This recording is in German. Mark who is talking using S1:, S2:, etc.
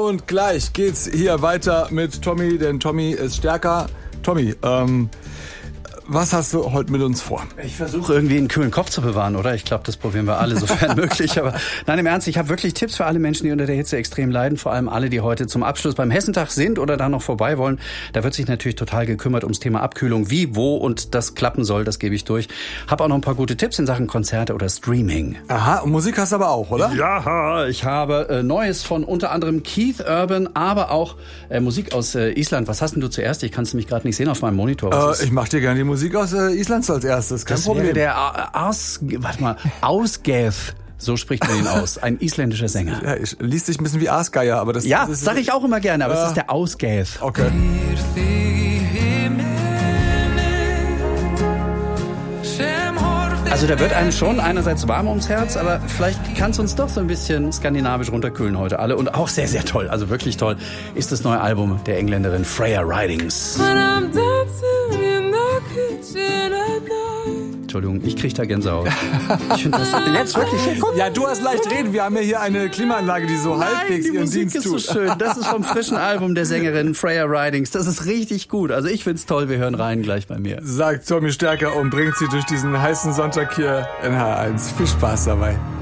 S1: Und gleich geht's hier weiter mit Tommy, denn Tommy ist stärker. Tommy, was hast du heute mit uns vor?
S2: Ich versuche irgendwie einen kühlen Kopf zu bewahren, oder? Ich glaube, das probieren wir alle, sofern möglich. Aber nein, im Ernst, ich habe wirklich Tipps für alle Menschen, die unter der Hitze extrem leiden. Vor allem alle, die heute zum Abschluss beim Hessentag sind oder da noch vorbei wollen. Da wird sich natürlich total gekümmert ums Thema Abkühlung. Wie, wo und das klappen soll, das gebe ich durch. Hab auch noch ein paar gute Tipps in Sachen Konzerte oder Streaming.
S1: Aha, und Musik hast du aber auch, oder?
S2: Ja, ich habe Neues von unter anderem Keith Urban, aber auch Musik aus Island. Was hast denn du zuerst? Ich kann es nämlich gerade nicht sehen auf meinem Monitor.
S1: Ich mach dir gerne die Musik aus Islands als erstes, kein Problem.
S2: Der Ausgev, so spricht man ihn aus, ein isländischer Sänger.
S1: Ja, liest sich ein bisschen wie Aasgeier, aber das
S2: sage ich auch immer gerne, aber es ist der Ausgev.
S1: Okay.
S2: Also da wird einem schon einerseits warm ums Herz, aber vielleicht kann es uns doch so ein bisschen skandinavisch runterkühlen heute alle. Und auch sehr, sehr toll, also wirklich toll, ist das neue Album der Engländerin Freya Ridings. Entschuldigung, ich krieg da Gänsehaut. Ich finde das jetzt wirklich...
S1: Ja, du hast leicht reden. Wir haben ja hier eine Klimaanlage, die so halbwegs
S2: die
S1: ihren
S2: Musik
S1: Dienst
S2: ist
S1: tut.
S2: so schön. Das ist vom frischen Album der Sängerin Freya Ridings. Das ist richtig gut. Also ich find's toll. Wir hören rein gleich bei mir.
S1: Sagt Tommy Stärker und bringt sie durch diesen heißen Sonntag hier in H1. Viel Spaß dabei.